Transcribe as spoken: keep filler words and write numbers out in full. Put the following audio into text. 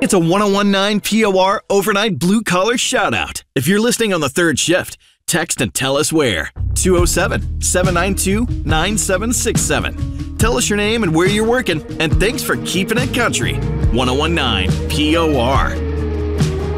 It's a one oh one nine P O R overnight blue-collar shout-out. If you're listening on the third shift, text and tell us where. two oh seven, seven nine two, nine seven six seven. Tell us your name and where you're working, and thanks for keeping it country. one oh one nine P O R.